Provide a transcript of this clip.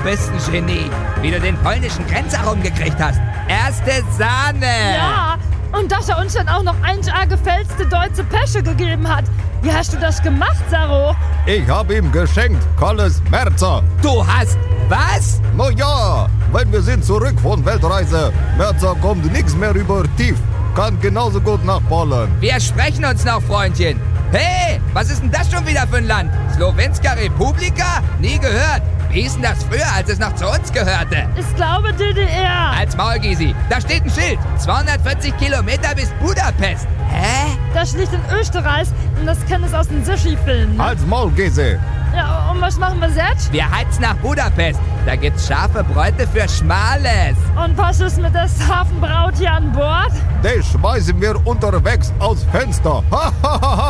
bist ein Genie. Wie du den polnischen Grenzer rumgekriegt hast. Erste Sahne. Ja, und dass er uns dann auch noch 1A gefälschte deutsche Pässe gegeben hat. Wie hast du das gemacht, Saro? Ich hab ihm geschenkt, Kalles Merzer. Du hast was? Na ja, wenn wir sind zurück von Weltreise. Merzer kommt nix mehr über tief. Kann genauso gut nach Polen. Wir sprechen uns noch, Freundchen. Hey, was ist denn das schon wieder für ein Land? Slowenska Republika? Nie gehört. Wie hieß denn das früher, als es noch zu uns gehörte? Ich glaube DDR. Als Maul, Gysi. Da steht ein Schild. 240 Kilometer bis Budapest. Hä? Das liegt in Österreich und das kennt es aus den Sushi-Filmen. Als Maulgese. Ja, und was machen wir jetzt? Wir heizen nach Budapest. Da gibt's scharfe Bräute für Schmales. Und was ist mit der Hafenbraut hier an Bord? Den schmeißen wir unterwegs aus Fenster. Ha, ha, ha, ha.